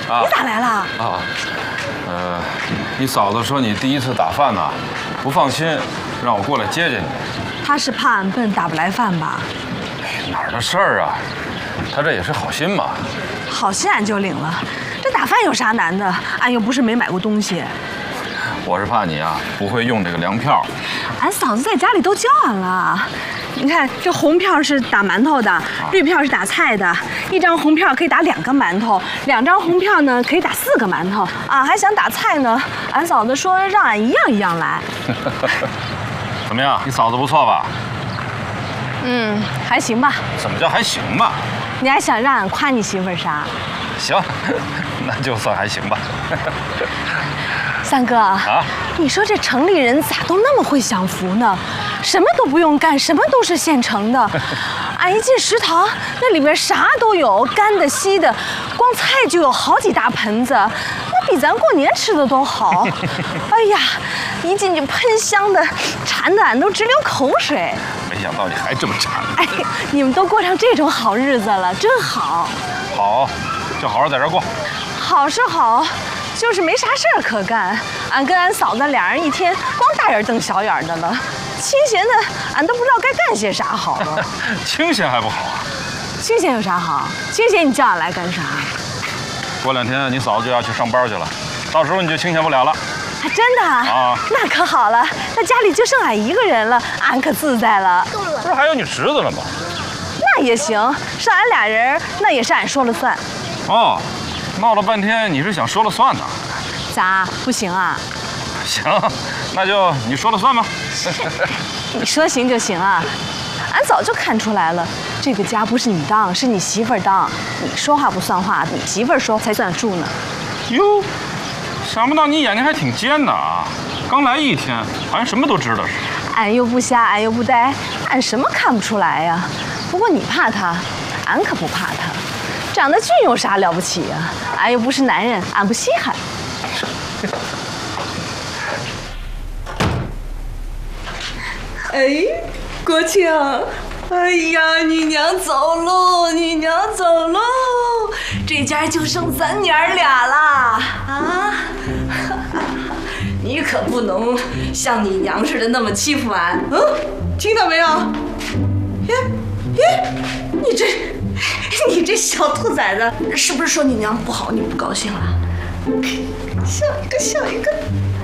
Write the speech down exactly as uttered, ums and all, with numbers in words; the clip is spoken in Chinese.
啊，你咋来了？ 啊，呃，你嫂子说你第一次打饭呢，不放心，让我过来接接你。 她是怕俺笨打不来饭吧？ 哪儿的事儿啊？她这也是好心嘛。 好心俺就领了，这打饭有啥难的？俺又不是没买过东西。 我是怕你啊不会用这个粮票。 俺嫂子在家里都教俺了。你看，这红票是打馒头的，绿票是打菜的。一张红票可以打两个馒头，两张红票呢可以打四个馒头。啊，还想打菜呢，俺嫂子说让俺一样一样来。 怎么样？你嫂子不错吧？ 嗯，还行吧。 怎么叫还行吧？ 你还想让俺夸你媳妇儿啥？ 行，那就算还行吧。 三哥啊，你说这城里人咋都那么会享福呢？什么都不用干，什么都是现成的。俺一进食堂，那里边啥都有，干的、稀的，光菜就有好几大盆子，那比咱过年吃的都好。哎呀，一进去喷香的，馋得俺都直流口水。 没想到你还这么馋。 哎，你们都过上这种好日子了，真好。 好，就好好在这儿过。 好是好。就是没啥事儿可干，俺跟俺嫂子俩人一天光大眼瞪小眼的了，清闲的俺都不知道该干些啥好了。 清闲还不好啊？ 清闲有啥好？清闲你叫俺来干啥？ 过两天你嫂子就要去上班去了，到时候你就清闲不了了。 还真的啊？那可好了，那家里就剩俺一个人了，俺可自在了。 不是还有你侄子了吗？ 那也行，是俺俩人，那也是俺说了算。 哦。闹了半天，你是想说了算呢？ 咋不行啊？ 行，那就你说了算吧。 你说行就行啊！俺早就看出来了，这个家不是你当，是你媳妇儿当。你说话不算话，你媳妇儿说才算数呢。 哟，想不到你眼睛还挺尖的啊！刚来一天，好像什么都知道似的。 俺又不瞎，俺又不呆，俺什么看不出来呀？不过你怕他，俺可不怕他。长得俊有啥了不起呀？俺又不是男人，俺不稀罕。 哎，国庆，哎呀，你娘走喽，你娘走喽，这家就剩咱娘俩啦啊！你可不能像你娘似的那么欺负俺，嗯，听到没有？耶耶，你这。你这小兔崽子，是不是说你娘不好，你不高兴了？笑一个，笑一个。